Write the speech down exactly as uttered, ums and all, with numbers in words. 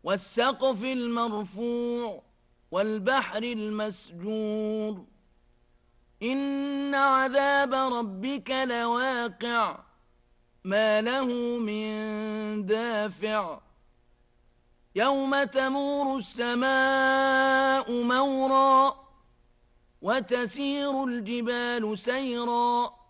والسقف المرفوع والبحر المسجور إن عذاب ربك لواقع ما له من دافع يوم تمور السماء مورا وتسير الجبال سيرا